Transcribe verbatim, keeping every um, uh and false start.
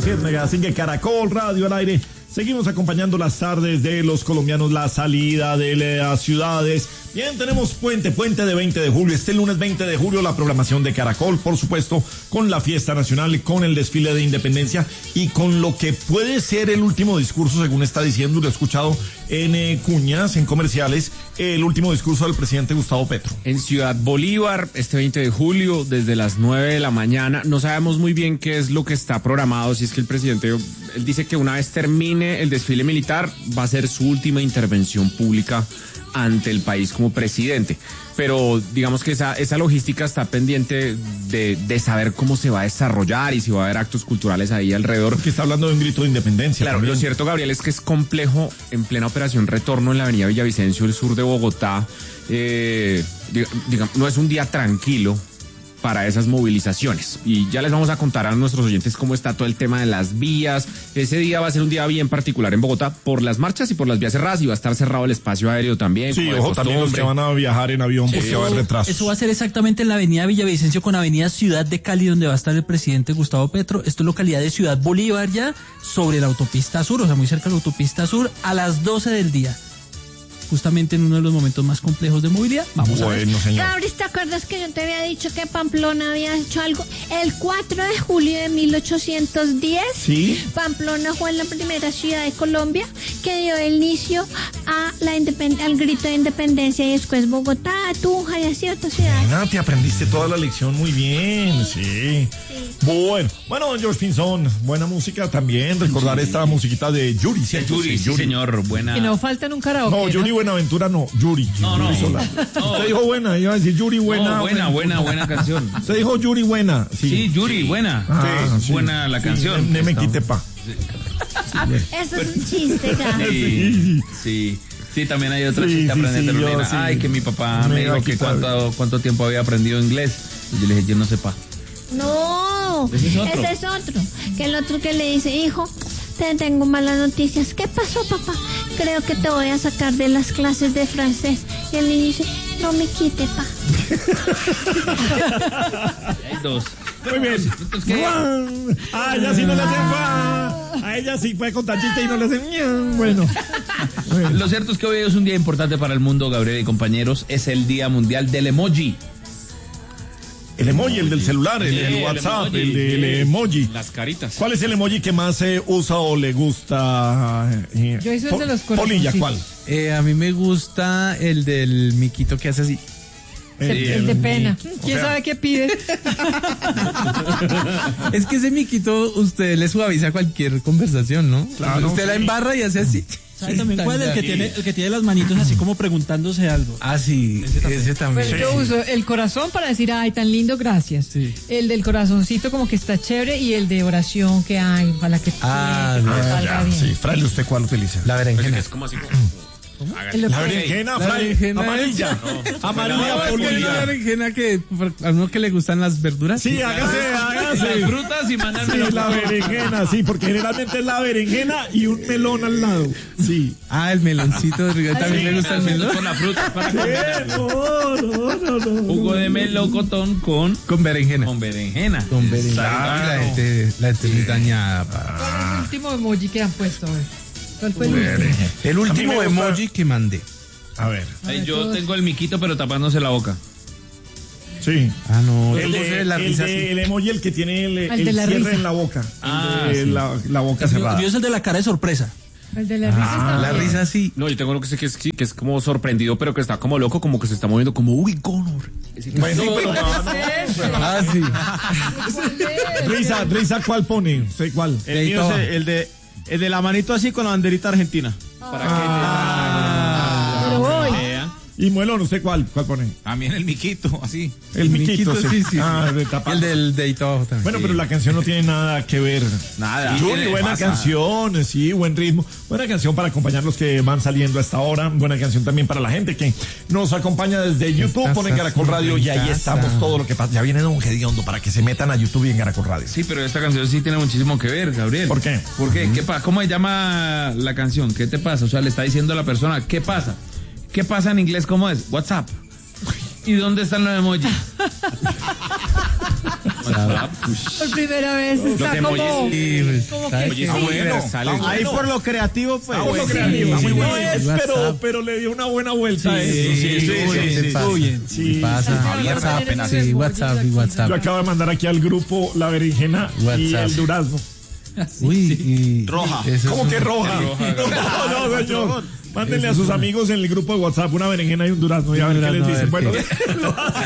Ciénaga, así que Caracol Radio al aire. Seguimos acompañando las tardes de los colombianos, la salida de las ciudades. Bien, tenemos puente, puente de veinte de julio. Este lunes veinte de julio la programación de Caracol, por supuesto, con la fiesta nacional, con el desfile de independencia y con lo que puede ser el último discurso, según está diciendo, lo he escuchado en eh, cuñas, en comerciales, el último discurso del presidente Gustavo Petro. En Ciudad Bolívar, este veinte de julio, desde las nueve de la mañana. No sabemos muy bien qué es lo que está programado, si es que el presidente, él dice que una vez termine el desfile militar, va a ser su última intervención pública ante el país como presidente. Pero digamos que esa, esa logística está pendiente de, de saber cómo se va a desarrollar y si va a haber actos culturales ahí alrededor. Que está hablando de un grito de independencia. Claro, también. Lo cierto, Gabriel, es que es complejo en plena operación retorno en la avenida Villavicencio, el sur de Bogotá. Eh, digamos, no es un día tranquilo para esas movilizaciones. Y ya les vamos a contar a nuestros oyentes cómo está todo el tema de las vías. Ese día va a ser un día bien particular en Bogotá por las marchas y por las vías cerradas, y va a estar cerrado el espacio aéreo también. Sí, ojo, también los que van a viajar en avión porque sí, va a haber retrasos. Eso va a ser exactamente en la avenida Villavicencio con avenida Ciudad de Cali, donde va a estar el presidente Gustavo Petro. Esto es localidad de Ciudad Bolívar, ya sobre la autopista sur, o sea, muy cerca de la autopista sur, a las doce del día. Justamente en uno de los momentos más complejos de movilidad. Vamos bueno, a ver. Señor. Gabriel, ¿te acuerdas que yo te había dicho que Pamplona había hecho algo? El cuatro de julio de mil ochocientos diez, ¿sí? Pamplona fue la primera ciudad de Colombia que dio inicio a la independ- al grito de independencia, y después Bogotá, Tunja y así otras ciudades. Ah, te aprendiste toda la lección muy bien, sí. sí. Bueno, bueno, George Pinzón, buena música también. Recordar sí. esta musiquita de Yuri, ¿cierto? Yuri, sí, Yuri, señor, buena. Que no falta en un karaoke. No, Yuri ¿no? Buenaventura no, Yuri. No, Yuri no. Sola. no. Usted dijo buena, iba a decir Yuri buena. No, buena, buena, buena canción. Usted dijo Yuri buena. Sí, sí Yuri, buena. Ah, sí, buena la sí, canción. Ne, ne me quite pa. Sí. Eso es un chiste, Gabriel. Sí, sí. Sí, también hay otro sí, chiste, sí, aprender sí, de Lorena. sí. Ay, que mi papá me, me dijo que cuánto, cuánto tiempo había aprendido inglés. Y yo le dije, yo no sé pa. No, ese es otro. Ese es otro. Que el otro que le dice, hijo, te tengo malas noticias. ¿Qué pasó, papá? Creo que te voy a sacar de las clases de francés. Y él le dice, no me quite, pa. Hay dos. Muy bien. Ah, ella sí no le hacen fa. A ella sí puede contar chiste y no le hacen. Bueno. bueno. Lo cierto es que hoy es un día importante para el mundo, Gabriel y compañeros. Es el Día Mundial del Emoji. El emoji, el del celular, el sí, del WhatsApp, el, emoji, el del sí. emoji. Las caritas. ¿Cuál es el emoji que más se eh, usa o le gusta? Eh, Yo hice el de los Polilla, ¿cuál? Eh, a mí me gusta el del miquito que hace así. El, el, el de pena. ¿Quién sea, sabe qué pide? Es que ese miquito usted le suaviza cualquier conversación, ¿no? Claro, usted sí. la embarra y hace así. ¿Sabe también cuál es el que tiene el que tiene las manitos así como preguntándose algo? Ah, sí, ese también. Ese también. Pero yo uso el corazón para decir, ay, tan lindo, gracias. Sí. El del corazoncito como que está chévere, y el de oración que hay, ojalá que ah, que no, salga bien. Sí, Fraile, ¿usted cuál utiliza? La berenjena. Es como así. La berenjena, la berenjena amarilla. No. Amarilla, no, polilla. Es la berenjena que a uno que le gustan las verduras. Sí, hágase, hágase. Las frutas y mandarme sí, la berenjena, sí, porque generalmente es la berenjena y un melón al lado. Sí. Ah, el meloncito. También sí, me gusta el melón. Con la fruta para comer. No, no, no, no. Jugo de melocotón con con berenjena. Con berenjena. Con berenjena. Claro. La gente, la gente sí. muy dañada. ¿Cuál es el último emoji que han puesto? ¿Cuál fue el último? El último emoji que mandé. A ver. Ay, yo tengo el miquito, pero tapándose la boca. Sí. Ah, no. El, de, la risa el, de, el emoji, el que tiene el, el, el cierre risa. en la boca. Ah, el de sí. la, la boca cerrada. Yo es el de la cara de sorpresa. El de la risa ah, está la bien. risa sí. No, yo tengo uno que sé que es, que es como sorprendido, pero que está como loco, como que se está moviendo como uy, Connor. Bueno, pero no, no, ah, sí. Risa, risa, ¿cuál pone? ¿Sé cuál? El mío es el de el de la manito así con la banderita argentina. Para ah, que pero voy. Y Muelón, ¿usted cuál? ¿Cuál pone? También el miquito, así. El, el miquito, miquito, sí, sí. Ah, de el del dedito abajo también. Bueno, sí. pero la canción no tiene nada que ver. Nada. Yuri, buena pasa? canción, sí, buen ritmo. Buena canción para acompañar los que van saliendo a esta hora. Buena canción también para la gente que nos acompaña desde YouTube. Ponen Caracol Radio y ahí estamos todo lo que pasa. Ya viene Don Gediondo para que se metan a YouTube y en Caracol Radio. Sí, pero esta canción sí tiene muchísimo que ver, Gabriel. ¿Por qué? ¿Por qué? ¿Qué pasa? ¿Cómo se llama la canción? ¿Qué te pasa? O sea, le está diciendo a la persona, ¿qué pasa? ¿Qué pasa en inglés? ¿Cómo es? WhatsApp. ¿Y dónde están los emojis? Por primera vez está Los como, emojis, Sí, pues, como ¿sabes que qué? sí. bueno. universales. Ah, Ahí bueno. por lo creativo, pues. Ah, bueno, Sí, creativo, está muy sí, bueno. sí, Es, WhatsApp. pero, pero le dio una buena vuelta a eso. Sí, sí, uy, sí, ¿qué sí. pasa? bien. Sí. ¿Qué pasa? Javier WhatsApp, apenas. sí, WhatsApp y WhatsApp. Yo acabo de mandar aquí al grupo la berenjena y WhatsApp. el durazno. Uy, y Roja. eso ¿Cómo es que un- roja? No, no, señor. Mándenle a sus amigos en el grupo de WhatsApp una berenjena y un durazno y a ver qué les durazno, a dicen. ver Bueno, qué.